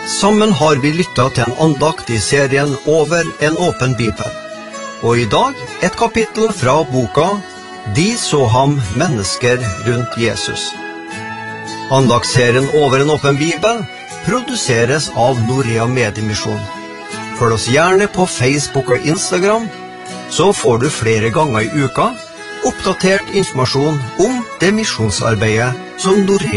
Sammen har vi lyttet til en andakt I serien Over en åpen bibel. Og I dag et kapittel fra boka De så ham mennesker rundt Jesus. Andaktsserien Over en åpen bibel produseres av Norea Mediemission. Følg oss gjerne på Facebook og Instagram, så får du flere ganger I uka oppdatert informasjon om det misjonsarbeidet som Norea